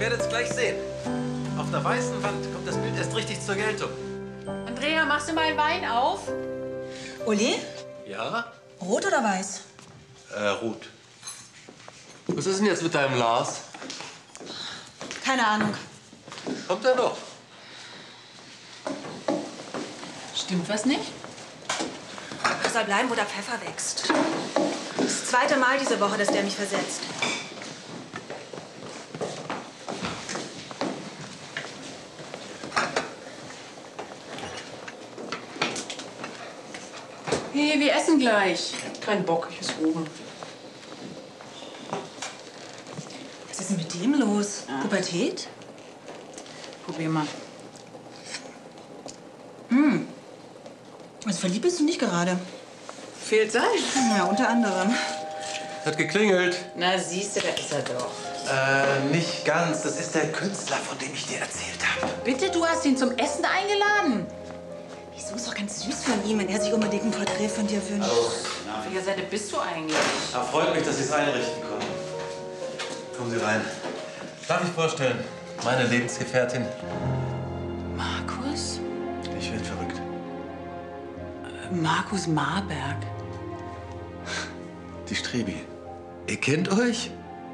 werdet es gleich sehen. Auf der weißen Wand kommt das Bild erst richtig zur Geltung. Andrea, machst du mal einen Wein auf? Uli? Ja? Rot oder weiß? Rot. Was ist denn jetzt mit deinem Lars? Keine Ahnung. Kommt er noch? Stimmt was nicht? Er soll bleiben, wo der Pfeffer wächst. Das zweite Mal diese Woche, dass der mich versetzt. Hey, wir essen gleich. Kein Bock, ich ist oben. Was ist denn mit dem los? Ja. Pubertät? Probier mal. Also verliebt bist du nicht gerade. Fehlt Salz? Ja, unter anderem. Hat geklingelt. Na, siehst du, da ist er doch. Nicht ganz. Das ist der Künstler, von dem ich dir erzählt habe. Bitte, du hast ihn zum Essen eingeladen. Wieso ist doch ganz süß von ihm, wenn er sich unbedingt ein Porträt von dir wünscht. Auf welcher Seite bist du eigentlich? Da freut mich, dass Sie es einrichten konnten. Kommen Sie rein. Darf ich vorstellen? Meine Lebensgefährtin. Markus? Ich werde verrückt. Markus Marberg. Die Strebi. Ihr kennt euch?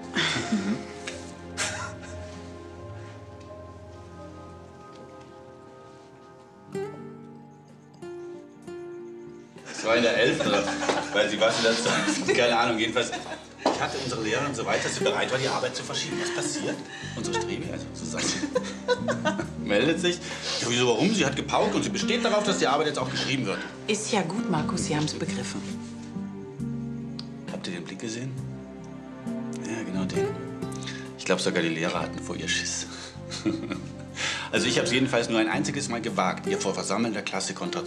Das war in der 11. Weil sie was dazu. Keine Ahnung, jedenfalls. Ich hatte unsere Lehrerin so weit, dass sie bereit war, die Arbeit zu verschieben. Was passiert? Unsere Strebi, also Susanne, meldet sich. Ja, wieso, warum? Sie hat gepaukt und sie besteht darauf, dass die Arbeit jetzt auch geschrieben wird. Ist ja gut, Markus, Sie haben es begriffen. Habt ihr den Blick gesehen? Ja, genau den. Ich glaube, sogar die Lehrer hatten vor ihr Schiss. Also ich habe es jedenfalls nur ein einziges Mal gewagt, ihr vor versammelter Klasse Kontra